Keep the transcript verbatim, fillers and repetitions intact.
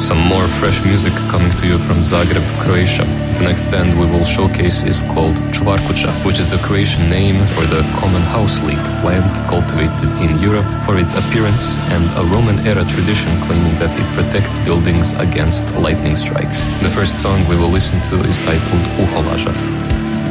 some more fresh music coming to you from Zagreb, Croatia. The next band we will showcase is called Čvarkuća, which is the Croatian name for the common house leek plant cultivated in Europe for its appearance and a Roman-era tradition claiming that it protects buildings against lightning strikes. The first song we will listen to is titled Uholaža.